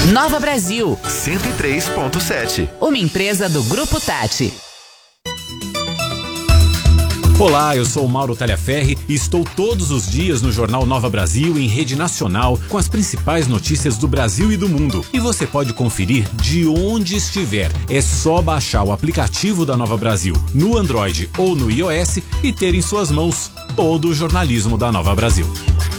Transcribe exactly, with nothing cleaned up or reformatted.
Nova Brasil cento e três ponto sete. Uma empresa do Grupo Tati. Olá, eu sou o Mauro Talhaferri e estou todos os dias no Jornal Nova Brasil em rede nacional com as principais notícias do Brasil e do mundo. E você pode conferir de onde estiver. É só baixar o aplicativo da Nova Brasil no Android ou no iOS e ter em suas mãos todo o jornalismo da Nova Brasil.